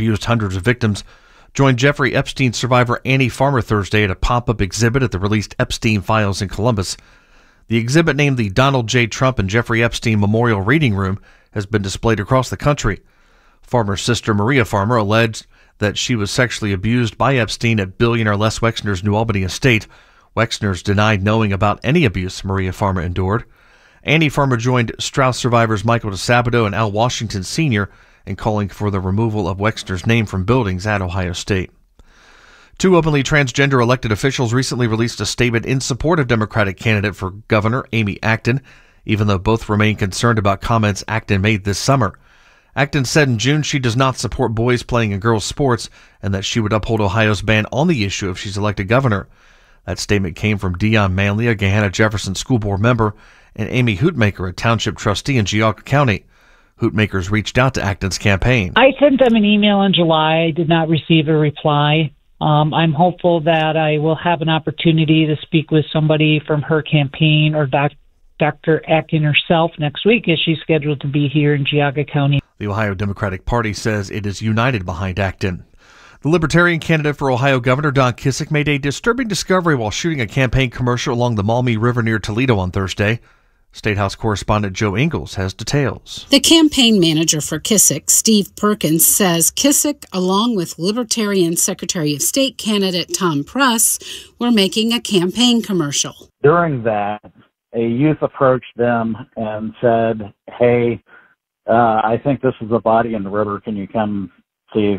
abused hundreds of victims, joined Jeffrey Epstein survivor Annie Farmer Thursday at a pop-up exhibit at the released Epstein Files in Columbus. The exhibit, named the Donald J. Trump and Jeffrey Epstein Memorial Reading Room, has been displayed across the country. Farmer's sister, Maria Farmer, alleged that she was sexually abused by Epstein at billionaire Les Wexner's New Albany estate. Wexner's denied knowing about any abuse Maria Farmer endured. Annie Farmer joined Strauss survivors Michael DeSabato and Al Washington Sr. in calling for the removal of Wexner's name from buildings at Ohio State. Two openly transgender elected officials recently released a statement in support of Democratic candidate for governor Amy Acton, even though both remain concerned about comments Acton made this summer. Acton said in June she does not support boys playing in girls' sports and that she would uphold Ohio's ban on the issue if she's elected governor. That statement came from Dion Manley, a Gahanna Jefferson School Board member, and Amy Hootmaker, a township trustee in Geauga County. Hootmakers reached out to Acton's campaign. I sent them an email in July. I did not receive a reply. I'm hopeful that I will have an opportunity to speak with somebody from her campaign or Dr. Acton herself next week, as she's scheduled to be here in Geauga County. The Ohio Democratic Party says it is united behind Acton. The Libertarian candidate for Ohio Governor Don Kissick made a disturbing discovery while shooting a campaign commercial along the Maumee River near Toledo on Thursday. State House correspondent Joe Ingles has details. The campaign manager for Kissick, Steve Perkins, says Kissick, along with Libertarian Secretary of State candidate Tom Press, were making a campaign commercial. During that, a youth approached them and said, hey, I think this is a body in the river. Can you come see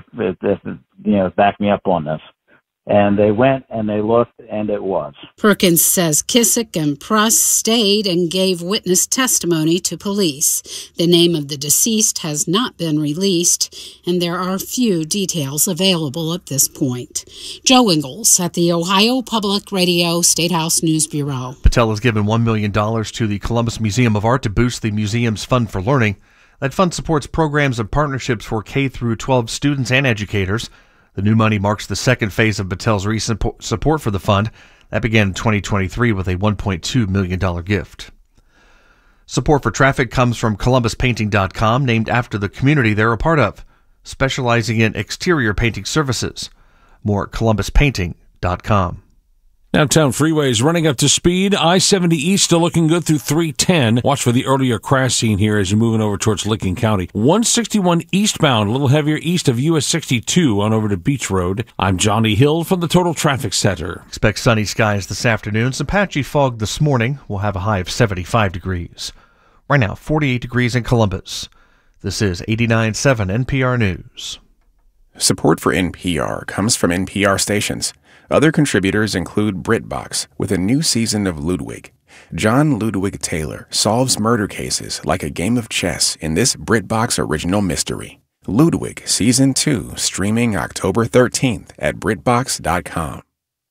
if back me up on this? And they went and they looked, and it was. Perkins says Kissick and Press stayed and gave witness testimony to police. The name of the deceased has not been released, and there are few details available at this point. Joe Ingles at the Ohio Public Radio State House News Bureau. Patel has given $1 million to the Columbus Museum of Art to boost the museum's fund for learning. That fund supports programs and partnerships for K-12 students and educators. The new money marks the second phase of Battelle's recent support for the fund. That began in 2023 with a $1.2 million gift. Support for traffic comes from ColumbusPainting.com, named after the community they're a part of, specializing in exterior painting services. More at ColumbusPainting.com. Downtown freeways running up to speed. I-70 East still looking good through 310. Watch for the earlier crash scene here as you're moving over towards Licking County. 161 eastbound, a little heavier east of US 62 on over to Beach Road. I'm Johnny Hill from the Total Traffic Center. Expect sunny skies this afternoon. Some patchy fog this morning. We'll have a high of 75 degrees. Right now, 48 degrees in Columbus. This is 89.7 NPR News. Support for NPR comes from NPR stations. Other contributors include BritBox with a new season of Ludwig. John Ludwig Taylor solves murder cases like a game of chess in this BritBox original mystery. Ludwig Season 2 streaming October 13th at BritBox.com.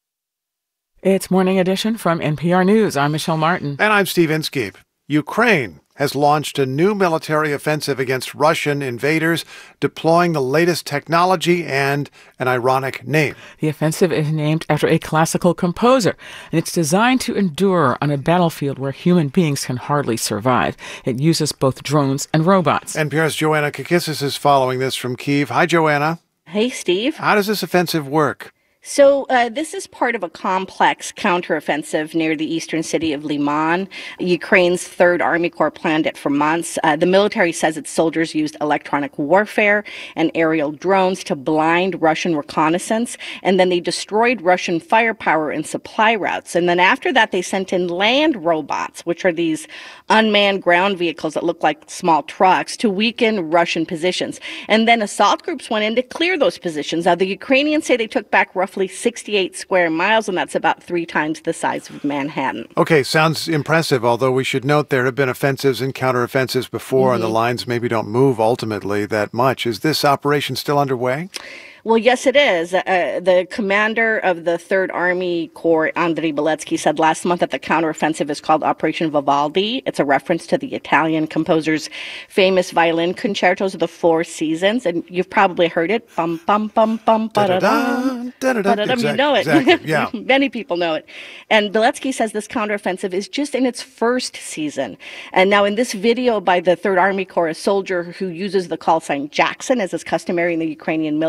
It's Morning Edition from NPR News. I'm Michelle Martin. And I'm Steve Inskeep. Ukraine has launched a new military offensive against Russian invaders, deploying the latest technology and an ironic name. The offensive is named after a classical composer, and it's designed to endure on a battlefield where human beings can hardly survive. It uses both drones and robots. NPR's Joanna Kakissis is following this from Kyiv. Hi, Joanna. Hey, Steve. How does this offensive work? So this is part of a complex counteroffensive near the eastern city of Liman. Ukraine's Third Army Corps planned it for months. The military says its soldiers used electronic warfare and aerial drones to blind Russian reconnaissance, and then they destroyed Russian firepower and supply routes. And then after that, they sent in land robots, which are these unmanned ground vehicles that look like small trucks, to weaken Russian positions. And then assault groups went in to clear those positions. Now, the Ukrainians say they took back roughly 68 square miles, and that's about 3 times the size of Manhattan. Okay, sounds impressive, although we should note there have been offensives and counteroffensives before, and the lines maybe don't move ultimately that much. Is this operation still underway? Well, yes, it is. The commander of the Third Army Corps, Andriy Beletsky, said last month that the counteroffensive is called Operation Vivaldi. It's a reference to the Italian composer's famous violin concertos of the Four Seasons, and you've probably heard it. Bum, bum, bum, bum, ba-da-dum, ba-da-dum. You know it. Exactly, yeah. Many people know it. And Beletsky says this counteroffensive is just in its first season. And now in this video by the Third Army Corps, a soldier who uses the call sign Jackson, as is customary in the Ukrainian military,